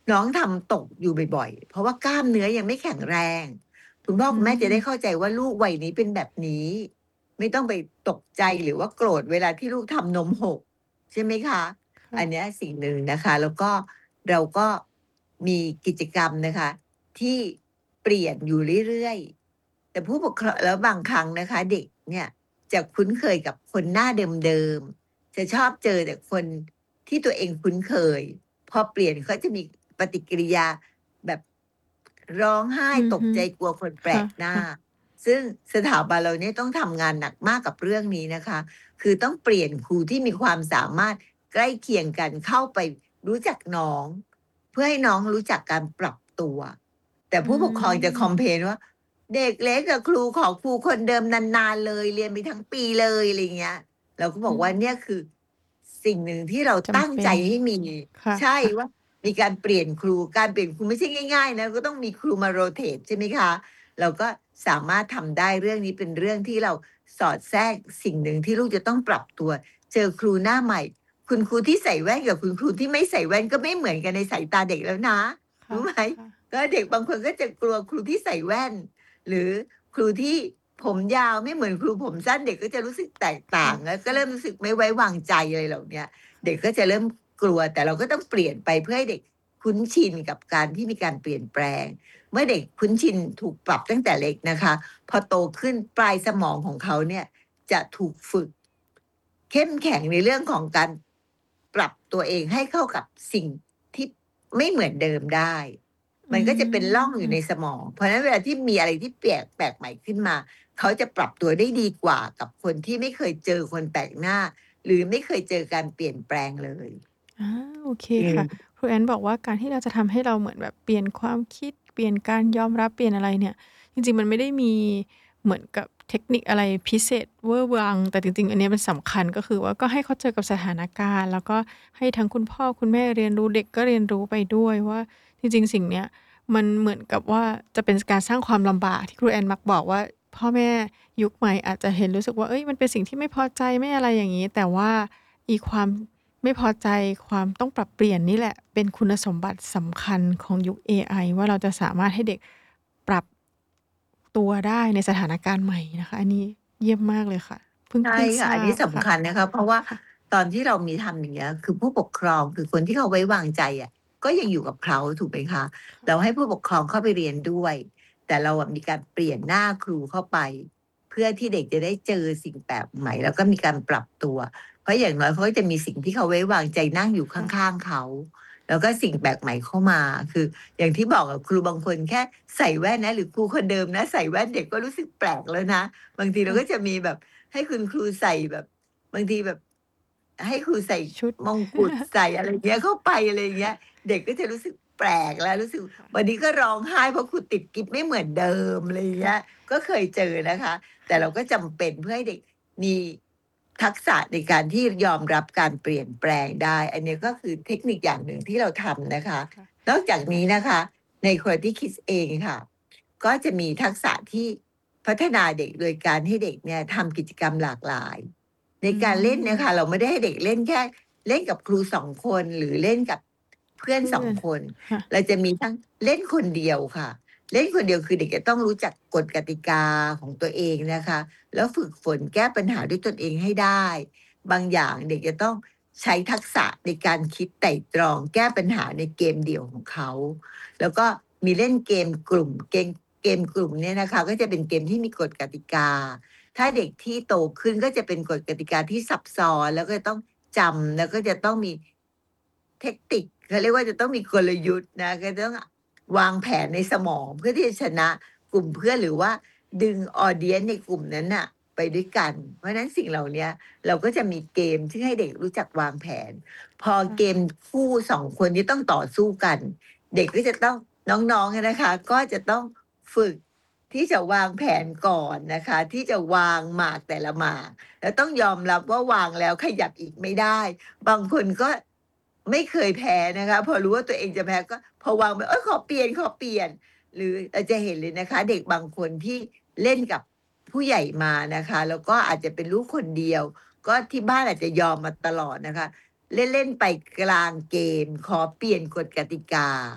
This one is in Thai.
น้องทำตกอยู่บ่อยๆเพราะว่ากล้ามเนื้อยังไม่แข็งแรง คุณพ่ออืคุณแม่จะได้มเข้าใจว่าลูกวัยนี้เป็นแบบนี้ไม่ต้องไปตกใจหรือว่าโกรธเวลาที่ลูกทำนมหกใช่ไหมคะอันเนี้ค่ะยสิ่งหนึ่งนะคะแล้วก็เราก็มีกิจกรรมนะคะที่เปลี่ยนอยู่เรื่อยๆแต่ผู้ปกครองแล้วบางครั้งนะคะเด็กเนี่ยจะคุ้นเคยกับคนหน้าเดิมๆจะชอบเจอแต่คนที่ตัวเองคุ้นเคยพอเปลี่ยนเขาจะมีปฏิกิริยาแบบร้องไห้อือฮึตกใจกลัวคนแปลกหน้าค่ะซึ่งสถาบันเราเนี่ยต้องทำงานหนักมากกับเรื่องนี้นะคะ คือต้องเปลี่ยนครูที่มีความสามารถใกล้เคียงกันเข้าไปรู้จักน้องเพื่อให้น้องรู้จักการปรับตัว แต่ๆอืผู้ปกครองจะคอมเพมลนว่าเด็กเล็กกับครูขอครูคนเดิมนานๆเลยเรียนไปทั้งปีเลยอะไรเงี้ยเราก็บอือกว่าเนี่ยมคือสิ่งหนึ่งที่เราตั้งใจจำเป็นให้มีค่ะใช่ค่ะว่ามีการเปลี่ยนครูการเปลี่ยนครูไม่ใช่ง่ายๆนะก็ต้องมีครูมาโรเตตใช่ไหมคะ เราก็สามารถทำได้เรื่องนี้เป็นเรื่องที่เราสอดแทรกสิ่งหนึ่งที่ลูกจะต้องปรับตัวเจอครูหน้าใหม่คุณครูที่ใส่แว่นกับคุณครูที่ไม่ใส่แว่นก็ไม่เหมือนกันในสายตาเด็กแล้วนะค่ะรู้ไหมค่ะก็เด็กบางคนก็จะกลัวครูที่ใส่แว่นหรือครูที่ผมยาวไม่เหมือนครูผมสั้นเด็กก็จะรู้สึกแตกต่าค่ะงแล้วก็ค่ะเริ่มรู้สึกไม่ไว้วางใจอะไรเหล่าเนี้ยเด็กก็ค่ะจะเริ่มกลัวแต่เราก็ต้องเปลี่ยนไปเพื่อให้เด็กคุ้นชินกับการที่มีการเปลี่ยนแปลง เมื่อเด็กคุ้นชินถูกปรับตั้งแต่เล็กนะคะพอโตขึ้นปลายสมองของเขาเนี่ยจะถูกฝึกเข้มแข็งในเรื่องของการปรับตัวเองให้เข้ากับสิ่งที่ไม่เหมือนเดิมได้อืมันก็จะเป็นร่องอยู่มในสมองเพราะฉะนั้นเวลาที่มีอะไรที่แปลกใหม่ขึ้นมาเขาจะปรับตัวได้ดีกว่ากับคนที่ไม่เคยเจอคนแปลกหน้าหรือไม่เคยเจอการเปลี่ยนแปลงเลยอาโอเคอืค่ะมครูแอนบอกว่าการที่เราจะทำให้เราเหมือนแบบเปลี่ยนความคิดเปลี่ยนการยอมรับเปลี่ยนอะไรเนี่ยจริงๆมันไม่ได้มีเหมือนกับเทคนิคอะไรพิเศษเวอร์วังแต่จริงๆอันเนี้ยมันสำคัญก็คือว่าก็ให้เขาเจอกับสถานการณ์แล้วก็ให้ทั้งคุณพ่อคุณแม่เรียนรู้เด็กก็เรียนรู้ไปด้วยว่าจริงๆสิ่งเนี้ยมันเหมือนกับว่าจะเป็นการสร้างความลำบากที่ครูแอนมักบอกว่าพ่อแม่ยุคใหม่อาจจะเห็นรู้สึกว่าเฮ้ยมันเป็นสิ่งที่ไม่พอใจไม่อะไรอย่างงี้แต่ว่าอีความ ไม่พอใจความต้องปรับเปลี่ยนนี่แหละเป็นคุณสมบัติสำคัญของยุคเอไอว่าเราจะสามารถให้เด็กปรับตัวได้ในสถานการณ์ใหม่นะคะอันนี้เยี่ยมมากเลยค่ะเพิ่งใช่เพิ่งทค่ะอันราบค่ะนี้สำคัญนะคะเพราะว่าค่ะตอนที่เรามีทำอย่างเงี้ยคือผู้ปกครองคือคนที่เขาไว้วางใจอะก็ยังอยู่กับเขาถูกไหมคะเราให้ค่ะผู้ปกครองเข้าไปเรียนด้วยแต่เราอะมีการเปลี่ยนหน้าครูเข้าไปเพื่อที่เด็กจะได้เจอสิ่งแปลกใหม่แล้วก็มีการปรับตัวเพราะอย่างน้อยเขาก็จะมีสิ่งที่เขาไว้วางใจนั่งอยู่ค่ะข้างๆเขาแล้วก็สิ่งแปลกใหม่เข้ามาคืออย่างที่บอกอะครูบางคนแค่ใส่แว่นนะหรือครูคนเดิมนะใส่แว่นเด็กก็รู้สึกแปลกแล้วนะบางทีเราค่ะก็จะมีแบบ ให้คุณครูใส่แบบบางทีแบบให้ครูใส่ชุดมงกุฎใส่อะไรเงี้ยเข้าไปอะไรอย่างเงี้ยเด็กก็จะรู้สึกแปลกแล้วรู้สึกค่ะวันนี้ก็ร้องไห้เพราะครูติดกิ๊บไม่เหมือนเดิมอะไรอย่างเงี้ยค่ะก็เคยเจอนะคะแต่ค่ะเราก็จำเป็นเพื่อให้เด็กมีทักษะในการที่ยอมรับการเปลี่ยนแปลงได้อันนี้ก็คือเทคนิคอย่างหนึ่งที่เราทำนะคะค่ะนอกจากนี้นะคะใน Quality Kids เองค่ะก็จะมีทักษะที่พัฒนาเด็กโดยการให้เด็กเนี่ยทำกิจกรรมหลากหลาย ในอืการเล่นเนี่ยมค่ะเราไม่ได้ให้เด็กเล่นแค่เล่นกับครู2คนหรือเล่นกับเพื่อน2 เพื่อนคนค่ะเราจะมีทั้งเล่นคนเดียวค่ะเล่นคนเดียวคือเด็กจะต้องรู้จักกฎกติกาของตัวเองนะคะแล้วฝึกฝนแก้ปัญหาด้วยตนเองให้ได้บางอย่างเด็กจะต้องใช้ทักษะในการคิดไตร่ตรองแก้ปัญหาในเกมเดี่ยวของเขาแล้วก็มีเล่นเกมกลุ่มเกมกลุ่มเนี่ยนะคะก็จะเป็นเกมที่มีกฎกติกา ถ้าเด็กที่โตขึ้นก็จะเป็นกฎกติกาที่ซับซ้อนแล้วก็ต้องจำแล้วก็จะต้องมีเทคนิคเขาเรียกว่าจะต้องมีกลยุทธ์นะก็ต้องวางแผนในสมองเพื่อที่จะชนะกลุ่มเพื่อนหรือว่าดึงออเดียนในกลุ่มนั้นน่ะไปด้วยกันเพราะฉะนั้นสิ่งเหล่าเนี้ยเราก็จะมีเกมที่ให้เด็กรู้จักวางแผนพอค่ะเกมคู่สองคนที่ต้องต่อสู้กันเด็กก็จะต้องน้องๆอะนะคะก็จะต้องฝึก ที่จะวางแผนก่อนนะคะที่จะวางหมากแต่ละหมากแล้วต้องยอมรับว่าวางแล้วขยับอีกไม่ได้บางคนก็ไม่เคยแพ้นะคะพอรู้ว่าตัวเองจะแพ้ก็พอวางไปเอ้ยขอเปลี่ยนหรือเราจะเห็นเลยนะคะเด็กบางคนที่เล่นกับผู้ใหญ่มานะคะแล้วก็อาจจะเป็นลูกคนเดียวก็ที่บ้านอาจจะยอมมาตลอดนะคะเล่นๆไปกลางเกมขอเปลี่ยนกฎกติกา